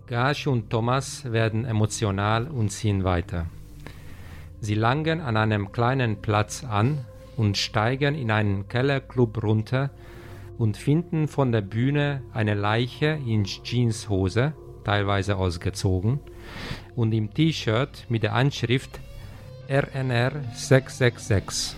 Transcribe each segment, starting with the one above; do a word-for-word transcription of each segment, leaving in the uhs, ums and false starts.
Gage und Thomas werden emotional und ziehen weiter. Sie langen an einem kleinen Platz an und steigen in einen Kellerclub runter und finden von der Bühne eine Leiche in Jeanshose, teilweise ausgezogen, und im T-Shirt mit der Anschrift R N R sechs sechs sechs.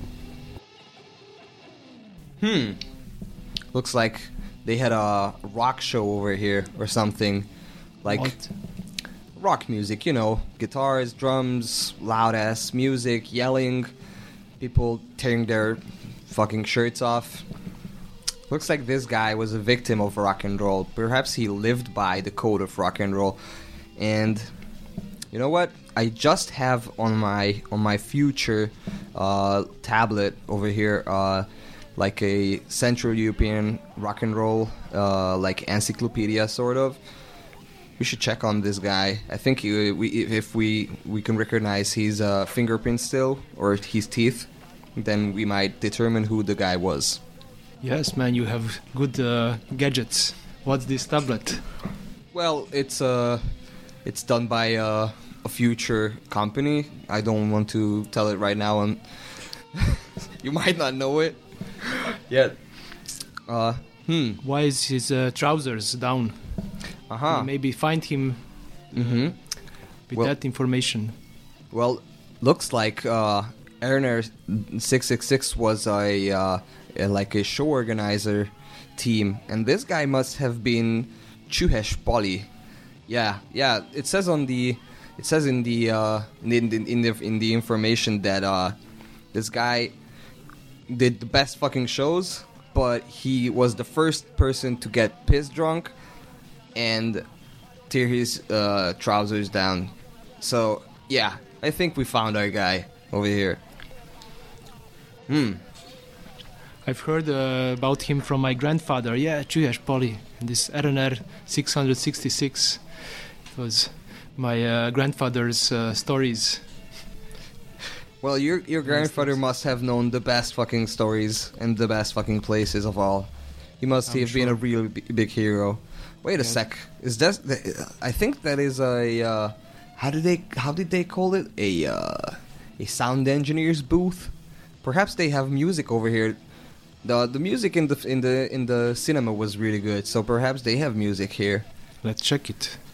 Hmm. Looks like they had a rock show over here or something. Like What? rock music, you know, guitars, drums, loud ass music, yelling, people tearing their fucking shirts off. Looks like this guy was a victim of rock and roll. Perhaps he lived by the code of rock and roll. And you know what? I just have on my on my future uh, tablet over here uh, like a Central European rock and roll uh, like encyclopedia sort of. We should check on this guy. I think he, we, if we we can recognize his uh, fingerprints still or his teeth, then we might determine who the guy was. Yes, man, you have good uh, gadgets. What's this tablet? Well, it's uh, it's done by uh, a future company. I don't want to tell it right now, and you might not know it yet. Uh, hmm. Why is his uh, trousers down? Uh-huh. Maybe find him Mm-hmm. with Well- that information. Well, looks like uh, Erner six six six was a, uh, a like a show organizer team, and this guy must have been Csuhes Pali. Yeah, yeah. It says on the, it says in the uh, in, the, in the in the information that uh, this guy did the best fucking shows, but he was the first person to get piss drunk and tear his uh, trousers down. So yeah, I think we found our guy over here. Hmm. I've heard uh, about him from my grandfather. Yeah, Csuhes Pali. This R N R six sixty-six was my uh, grandfather's uh, stories. Well, your your grandfather must have known the best fucking stories and the best fucking places of all. He must I'm have been a sure. real b- big hero. Wait a Yeah. sec. Is that? the- I think that is a. Uh, how did they? How did they call it? A uh, a sound engineer's booth. Perhaps they have music over here. The the music in the in the in the cinema was really good. So perhaps they have music here. Let's check it.